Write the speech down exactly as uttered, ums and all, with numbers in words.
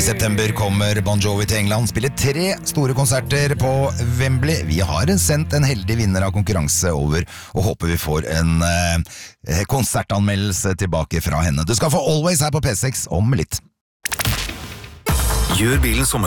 september kommer Bon Jovi til England, spiller tre store konserter på Wembley. Vi har sendt en heldig vinner av konkurranse over, og håper vi får en eh, konsertanmeldelse tilbake fra henne. Du skal få Always her på P seks om litt. Gjør bilen sommer